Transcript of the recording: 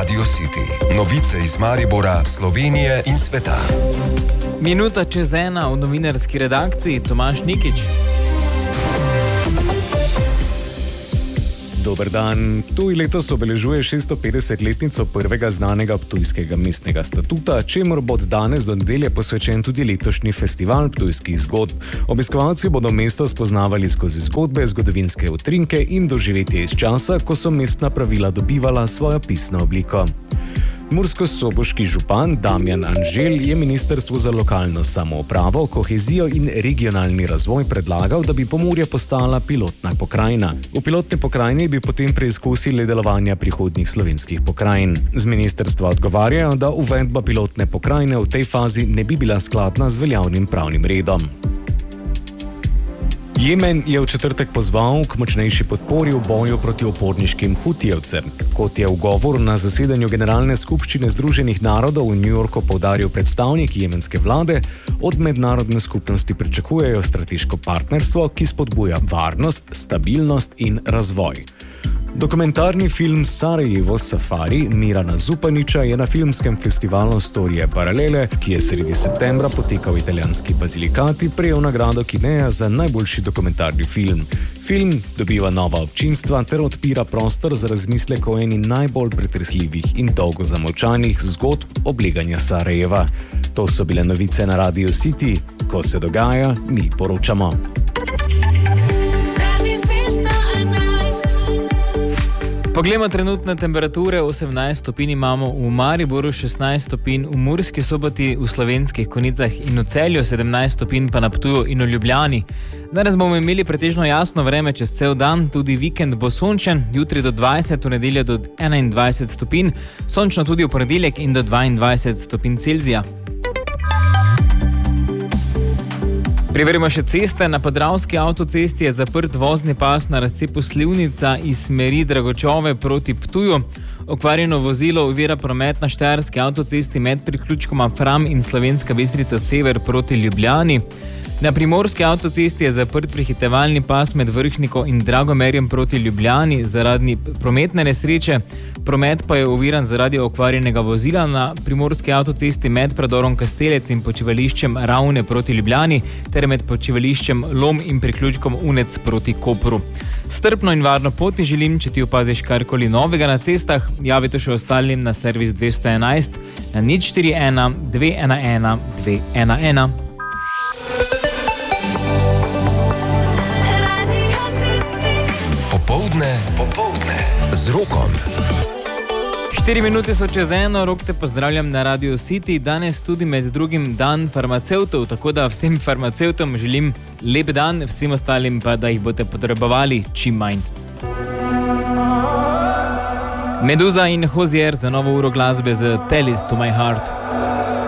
Radio City. Novice iz Maribora, Slovenije in sveta. Minuta čez 1 v novinarski redakciji Tomaž Nikič. Dober dan. Ptuj letos obeležuje 650-letnico prvega znanega ptujskega mestnega statuta, čemur bo od danes do nedelje posvečen tudi letošnji festival ptujskih zgodb. Obiskovalci bodo mesto spoznavali skozi zgodbe, zgodovinske utrinke in doživetje iz časa, ko so mestna pravila dobivala svojo pisno obliko. Mursko-soboški župan Damjan Anžel je Ministrstvu za lokalno samoupravo, kohezijo in regionalni razvoj predlagal, da bi Pomurje postala pilotna pokrajina. V pilotni pokrajini bi potem preizkusili delovanja prihodnjih slovenskih pokrajin. Z ministrstva odgovarjajo, da uvedba pilotne pokrajine v tej fazi ne bi bila skladna z veljavnim pravnim redom. Jemen je v četrtek pozval k močnejši podpori v boju proti uporniškim Hutijevcem. Kot je v govoru na zasedanju Generalne skupščine Združenih narodov v New Yorku poudaril predstavnik jemenske vlade, od mednarodne skupnosti pričakujejo strateško partnerstvo, ki spodbuja varnost, stabilnost in razvoj. Dokumentarni film Sarajevo Safari Mirana Zupaniča je na filmskem festivalu Storije paralele, ki je sredi septembra potekal v italijanski Bazilikati, prejel nagrado Kineja za najboljši dokumentarni film. Film dobiva nova občinstva ter odpira prostor za razmislek o eni najbolj pretresljivih in dolgo zamolčanih zgodb obleganja Sarajeva. To so bile novice na Radio City. Ko se dogaja, mi poročamo. Poglejmo trenutne temperature. 18 stopinj imamo v Mariboru, 16 stopinj v Murski Soboti, v Slovenskih Konjicah in v Celju, 17 stopinj pa na Ptuju in v Ljubljani. Danes bomo imeli pretežno jasno vreme čez cel dan, tudi vikend bo sončen, jutri do 20, v nedeljo do 21 stopinj, sončno tudi v ponedeljek in do 22 stopinj Celzija. Preverimo še ceste. Na Podravski avtocesti je zaprt vozni pas na razcepu Slivnica iz smeri Dragočove proti Ptuju. Okvarjeno vozilo ovira promet na Štajerski avtocesti med priključkoma Fram in Slovenska Bistrica sever proti Ljubljani. Na Primorski avtocesti je zaprt prehitevalni pas med Vrhniko in Dragomerjem proti Ljubljani zaradi prometne nesreče. Promet pa je oviran zaradi okvarjenega vozila na Primorski avtocesti med predorom Kastelec in počivališčem Ravne proti Ljubljani ter med počivališčem Lom in priključkom Unec proti Kopru. Strpno in varno poti želim, če ti opaziš karkoli novega na cestah, javite še ostalim na servis 211 na 041 211 211. Popoldne z Rokom. 4 minute so čez 1, Rok te pozdravljam na Radio City. Danes tudi med drugim dan farmacevtov, tako da vsem farmacevtom želim lep dan, vsem ostalim pa, da jih boste potrebovali čim manj. Meduza in Hozier za novo uro glasbe z Tell It To My Heart.